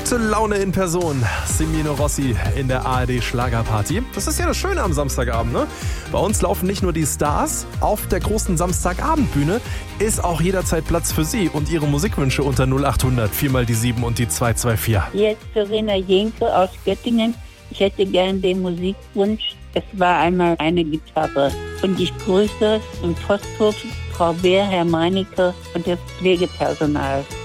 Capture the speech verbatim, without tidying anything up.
Gute Laune in Person. Semino Rossi in der A R D Schlagerparty. Das ist ja das Schöne am Samstagabend, ne? Bei uns laufen nicht nur die Stars. Auf der großen Samstagabendbühne ist auch jederzeit Platz für Sie und Ihre Musikwünsche unter null acht hundert vier mal die sieben und die zwei zwei vier. Hier ist Verena Jenke aus Göttingen. Ich hätte gern den Musikwunsch. Es war einmal eine Gitarre. Und ich grüße im Posthof Frau Beer, Herr Meinecke und das Pflegepersonal.